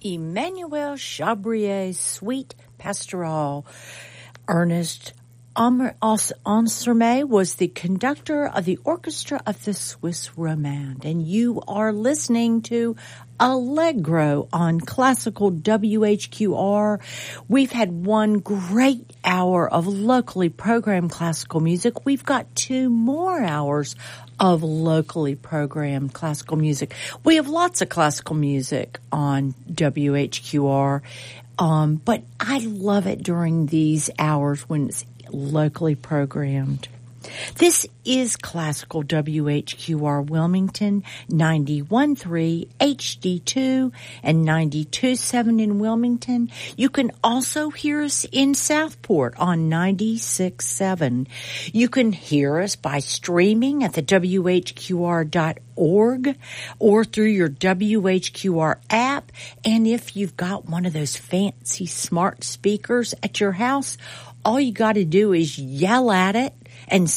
Emmanuel Chabrier, Sweet Pastoral. Ernest Ansermet was the conductor of the orchestra of the Swiss Romande, and you are listening to Allegro on Classical WHQR. We've had one great hour of locally programmed classical music. We've got 2 more hours of locally programmed classical music. We have lots of classical music on WHQR, but I love it during these hours when it's locally programmed. This is Classical WHQR Wilmington, 91.3 HD2 and 92.7 in Wilmington. You can also hear us in Southport on 96.7. You can hear us by streaming at the WHQR.org or through your WHQR app. And if you've got one of those fancy smart speakers at your house, all you got to do is yell at it and